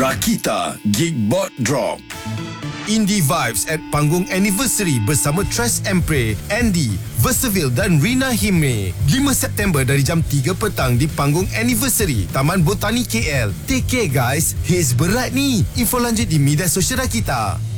Rakita Geekbot Drop. Indie Vibes at panggung anniversary bersama Trash Empre, Andy, Versaville dan Rina Himre. 5 September dari jam 3 petang di panggung anniversary Taman Botani KL. Take care guys, hits berat ni. Info lanjut di media sosial Rakita.